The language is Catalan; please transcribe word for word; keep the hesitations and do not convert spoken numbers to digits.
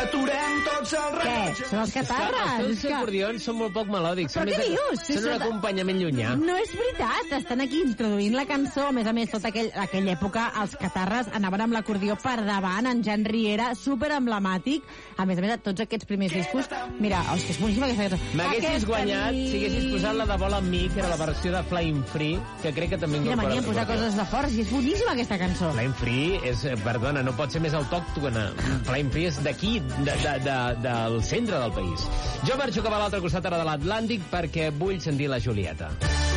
aturem tots els Què? Són els catarres? Els teus acordions són molt poc melòdics. Però què dius? Són un acompanyament llunyà. No és veritat, estan aquí introduint la cançó. A més a més, tota aquell, aquella època, els catarres anaven amb l'acordió per davant, en Jan Riera, super emblemàtic. A més a més, de tots aquests primers discos, mira, oh, és que és boníssima aquesta cançó. M'haguessis guanyat nit... si haguessis posat la de Vol amb mi, que era la versió de Flying Free, que crec que també Quina mania posar coses de fora, si és boníssima aquesta cançó. Flying Free és, perdona, no pot ser més autòctona. Flying Free és d'aquí, de, de, de, del centre del país. Jo marxo cap a l'altre costat ara de l'Atlàntic perquè vull sentir la Julieta.